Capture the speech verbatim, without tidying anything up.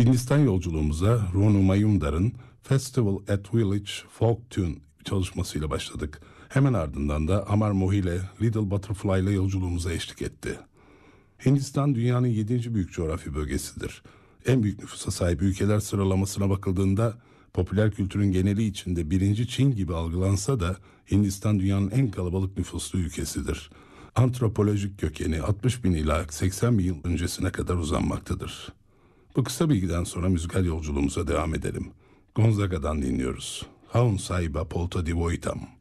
Hindistan yolculuğumuza Ronu Mayumdar'ın Festival at Village Folk Tune çalışmasıyla başladık. Hemen ardından da Amar Mohile Little Butterfly ile yolculuğumuza eşlik etti. Hindistan dünyanın yedinci büyük coğrafi bölgesidir. En büyük nüfusa sahip ülkeler sıralamasına bakıldığında popüler kültürün geneli içinde birinci Çin gibi algılansa da Hindistan dünyanın en kalabalık nüfuslu ülkesidir. Antropolojik kökeni altmış bin ila seksen bin yıl öncesine kadar uzanmaktadır. Bu kısa bilgiden sonra müzikal yolculuğumuza devam edelim. Gonzaga'dan dinliyoruz. Haun Saiba Polta Divoitam.